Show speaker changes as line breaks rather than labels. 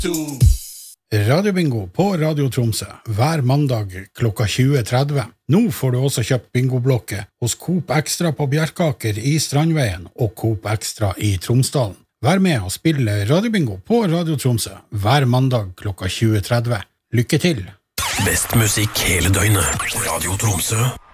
Radiobingo på Radio Tromsø hver mandag klokka 20.30. Nå får du også kjøpt bingoblokke hos Coop Extra på Bjerkaker i Strandveien og Coop Extra i Tromsdalen. Vær med og spille Radiobingo på Radio Tromsø hver mandag klokka 20.30. Lykke til!
Best musikk hele døgnet. Radio Tromsø.